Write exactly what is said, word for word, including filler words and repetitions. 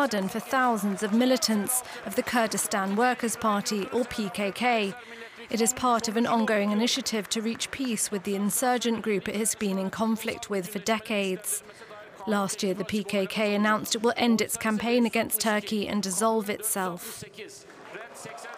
pardon for thousands of militants of the Kurdistan Workers' Party, or P K K. It is part of an ongoing initiative to reach peace with the insurgent group it has been in conflict with for decades. Last year, the P K K announced it will end its campaign against Turkey and dissolve itself.